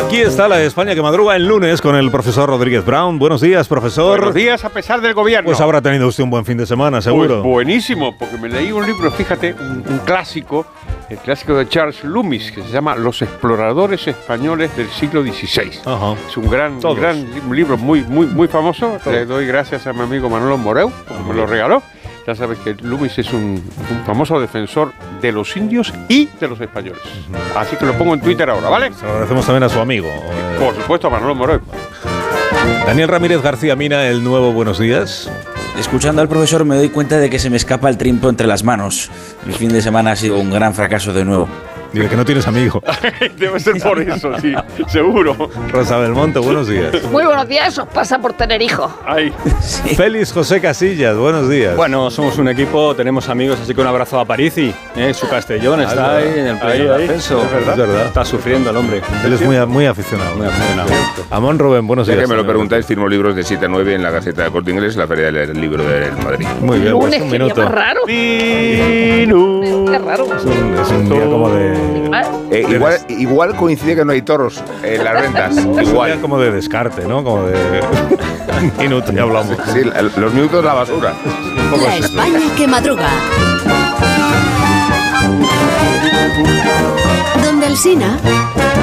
Aquí está la España que madruga el lunes con el profesor Rodríguez Brown. Buenos días, profesor. Buenos días, a pesar del gobierno. Pues habrá tenido usted un buen fin de semana, seguro. Pues buenísimo, porque me leí un libro, fíjate, un clásico, el clásico de Charles Loomis, que se llama Los exploradores españoles del siglo XVI. Ajá. Es un libro muy famoso. Le doy gracias a mi amigo Manolo Moreu, porque me lo regaló. Ya sabes que Loomis es un famoso defensor de los indios y de los españoles. Así que lo pongo en Twitter ahora, ¿vale? Se lo agradecemos también a su amigo. Por supuesto, a Manolo Moreu. Daniel Ramírez García Mina, el nuevo Buenos Días. Escuchando al profesor me doy cuenta de que se me escapa el trompo entre las manos. El fin de semana ha sido un gran fracaso de nuevo. Dile que no tienes amigo. Debe ser por eso, sí, seguro. Rosa Belmonte, buenos días. Muy buenos días, os pasa por tener hijos. Ay. Sí. Félix José Casillas, buenos días. Bueno, somos un equipo, tenemos amigos, así que un abrazo a Parisi, su Castellón está ahí en el pleno de ascenso. Es verdad. Está sufriendo el hombre. Él es muy aficionado. Muy aficionado. Amón Rubén, buenos Ya días. que me lo señor. preguntáis, firmo libros de 7 a 9 en la Gaceta de Corte Inglés, la Feria del Libro del Madrid. Muy bien, pues Lunes, un qué día minuto. más raro. Qué raro. Es un día como de... Igual coincide que no hay toros en las ventas. Es un día Igual. como de descarte, ¿no? Como de... un minuto, ya hablamos. Sí, los minutos la basura. La España que madruga. Donde Alsina.